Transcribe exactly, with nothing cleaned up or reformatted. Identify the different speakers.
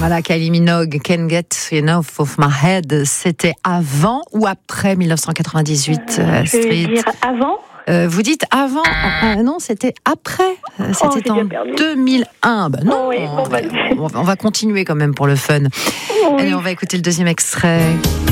Speaker 1: Voilà, Kylie Minogue, Can't Get Enough of My Head. C'était avant ou après dix-neuf cent quatre-vingt-dix-huit, euh,
Speaker 2: Je vais
Speaker 1: Astrid?
Speaker 2: dire avant.
Speaker 1: Euh, vous dites avant? Ah, non, c'était après. Euh, C'était
Speaker 2: Oh, j'ai
Speaker 1: en
Speaker 2: bien perdu.
Speaker 1: deux mille un. Bah non,
Speaker 2: Oh oui, bon, bah,
Speaker 1: on, va, on va continuer quand même pour le fun.
Speaker 2: Oui.
Speaker 1: Allez, on va écouter le deuxième extrait.